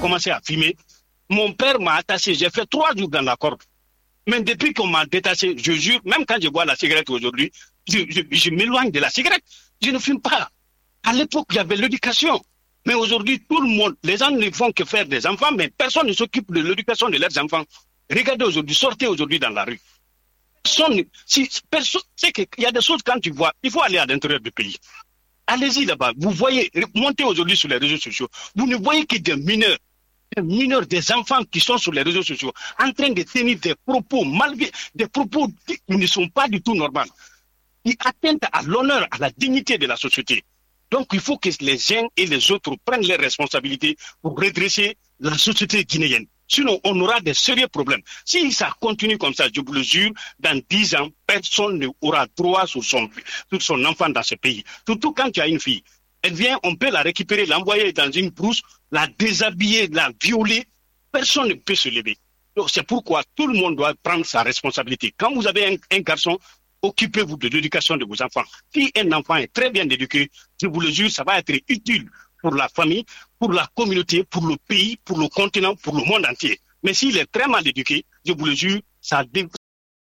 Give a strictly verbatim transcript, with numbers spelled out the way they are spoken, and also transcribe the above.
commencé à fumer. Mon père m'a attaché, j'ai fait trois jours dans la corde. Mais depuis qu'on m'a détaché, je jure, même quand je bois la cigarette aujourd'hui, je, je, je m'éloigne de la cigarette. Je ne fume pas. À l'époque, il y avait l'éducation. Mais aujourd'hui, tout le monde, les gens ne font que faire des enfants, mais personne ne s'occupe de l'éducation de leurs enfants. Regardez aujourd'hui, sortez aujourd'hui dans la rue. Personne, si, personne, c'est qu'il y a des choses quand tu vois, il faut aller à l'intérieur du pays. Allez-y là-bas, vous voyez, montez aujourd'hui sur les réseaux sociaux, vous ne voyez que des mineurs, des mineurs, des enfants qui sont sur les réseaux sociaux, en train de tenir des propos malveillants, des propos qui ne sont pas du tout normaux, qui atteignent à l'honneur, à la dignité de la société. Donc il faut que les uns et les autres prennent leurs responsabilités pour redresser la société guinéenne. Sinon, on aura des sérieux problèmes. Si ça continue comme ça, je vous le jure, dans dix ans, personne n'aura droit sur son, sur son enfant dans ce pays. Surtout quand tu as une fille. Elle vient, on peut la récupérer, l'envoyer dans une brousse, la déshabiller, la violer. Personne ne peut se lever. Donc c'est pourquoi tout le monde doit prendre sa responsabilité. Quand vous avez un, un garçon, occupez-vous de l'éducation de vos enfants. Si un enfant est très bien éduqué, je vous le jure, ça va être utile pour la famille, pour la communauté, pour le pays, pour le continent, pour le monde entier. Mais s'il est très mal éduqué, je vous le jure, ça,